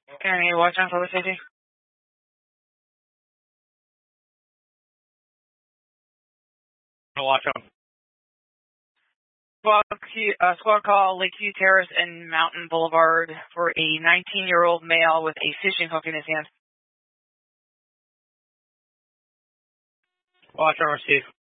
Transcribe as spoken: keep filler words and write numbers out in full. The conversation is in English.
County, watch on public safety. Watch on. Squad, uh, squad call Lakeview Terrace and Mountain Boulevard for a nineteen-year-old male with a fishing hook in his hand. Watch on receive.